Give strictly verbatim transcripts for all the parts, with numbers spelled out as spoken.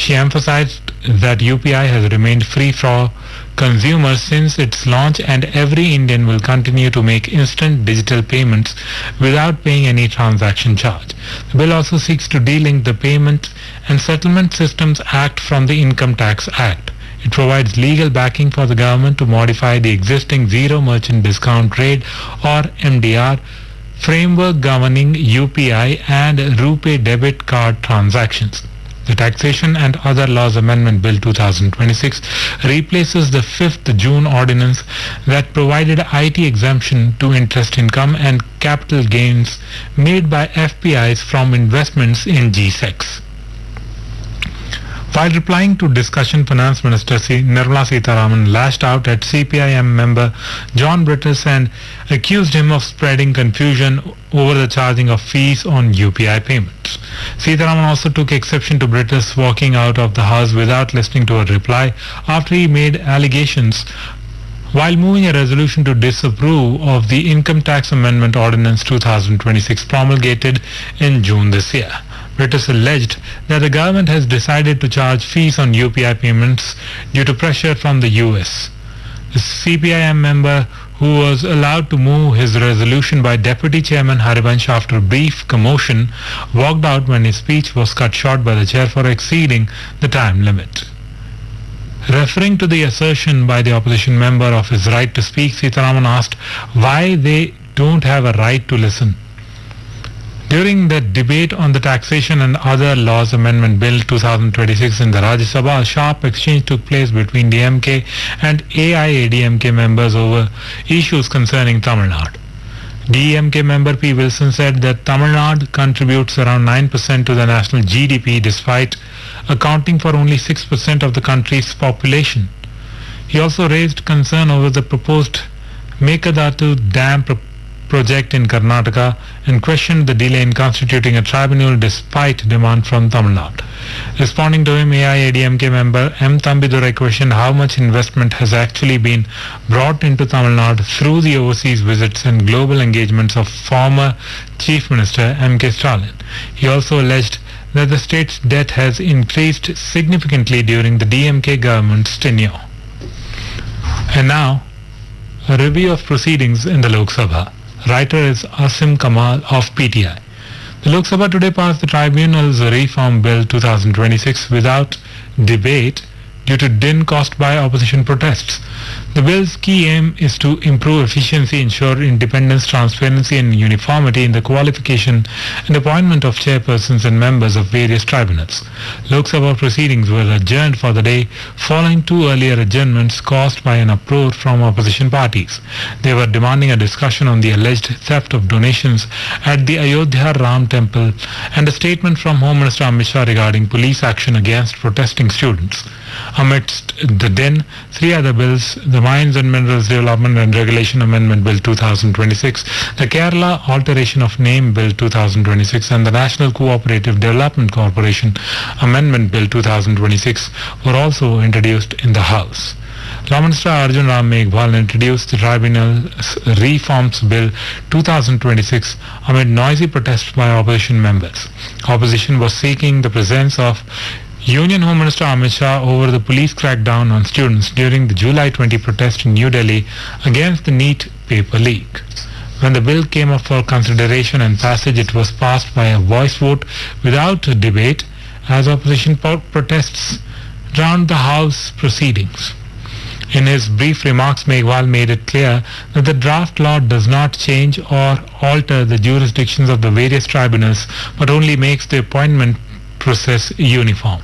She emphasized that U P I has remained free for consumers since its launch, and every Indian will continue to make instant digital payments without paying any transaction charge. The bill also seeks to delink the Payment and Settlement Systems Act from the Income Tax Act. It provides legal backing for the government to modify the existing Zero Merchant Discount Rate or M D R framework governing U P I and RuPay debit card transactions. The Taxation and Other Laws Amendment Bill two thousand twenty-six replaces the fifth June ordinance that provided I T exemption to interest income and capital gains made by F P Is from investments in G SECs. While replying to discussion, Finance Minister Nirmala Sitharaman lashed out at C P I M member John Brittus and accused him of spreading confusion over the charging of fees on U P I payments. Sitharaman also took exception to Brittus walking out of the House without listening to a reply after he made allegations while moving a resolution to disapprove of the Income Tax Amendment Ordinance two thousand twenty-six promulgated in June this year. Brittus alleged that the government has decided to charge fees on U P I payments due to pressure from the U S. The C P I M member, who was allowed to move his resolution by Deputy Chairman Harivansh after a brief commotion, walked out when his speech was cut short by the chair for exceeding the time limit. Referring to the assertion by the opposition member of his right to speak, Sitharaman asked why they don't have a right to listen. During the debate on the Taxation and Other Laws Amendment Bill two thousand twenty-six in the Rajya Sabha, a sharp exchange took place between D M K and A I A D M K members over issues concerning Tamil Nadu. D M K member P. Wilson said that Tamil Nadu contributes around nine percent to the national G D P despite accounting for only six percent of the country's population. He also raised concern over the proposed Mekadatu Dam pro- project in Karnataka and questioned the delay in constituting a tribunal despite demand from Tamil Nadu. Responding to him, A I A D M K member M. Thambidurai questioned how much investment has actually been brought into Tamil Nadu through the overseas visits and global engagements of former Chief Minister M K Stalin. He also alleged that the state's debt has increased significantly during the D M K government's tenure. And now, a review of proceedings in the Lok Sabha. Writer is Asim Kamal of P T I. The Lok Sabha today passed the Tribunal's Reform Bill two thousand twenty-six without debate due to din caused by opposition protests. The bill's key aim is to improve efficiency, ensure independence, transparency and uniformity in the qualification and appointment of chairpersons and members of various tribunals. Lok Sabha proceedings were adjourned for the day following two earlier adjournments caused by an uproar from opposition parties. They were demanding a discussion on the alleged theft of donations at the Ayodhya Ram Temple and a statement from Home Minister Amit Shah regarding police action against protesting students. Amidst the din, three other bills, the Mines and Minerals Development and Regulation Amendment Bill two thousand twenty-six, the Kerala Alteration of Name Bill two thousand twenty-six and the National Cooperative Development Corporation Amendment Bill two thousand twenty-six were also introduced in the House. Law Minister Arjun Ram Meghwal introduced the Tribunal Reforms Bill two thousand twenty-six amid noisy protests by opposition members. Opposition was seeking the presence of Union Home Minister Amit Shah over the police crackdown on students during the July twentieth protest in New Delhi against the NEET paper leak. When the bill came up for consideration and passage, it was passed by a voice vote without debate as opposition protests drowned the House proceedings. In his brief remarks, Meghwal made it clear that the draft law does not change or alter the jurisdictions of the various tribunals, but only makes the appointment process uniform.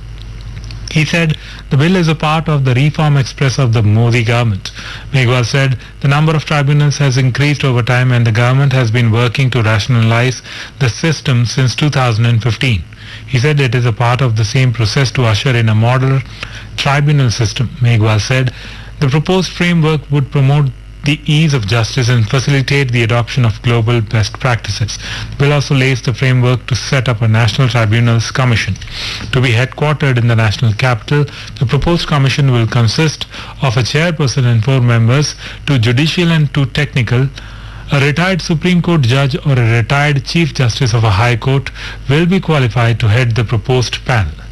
He said the bill is a part of the Reform Express of the Modi government. Meghwal said the number of tribunals has increased over time and the government has been working to rationalize the system since two thousand fifteen. He said it is a part of the same process to usher in a modern tribunal system. Meghwal said the proposed framework would promote the ease of justice and facilitate the adoption of global best practices. The bill also lays the framework to set up a National Tribunals Commission. To be headquartered in the national capital, the proposed commission will consist of a chairperson and four members, two judicial and two technical. A retired Supreme Court judge or a retired Chief Justice of a High Court will be qualified to head the proposed panel.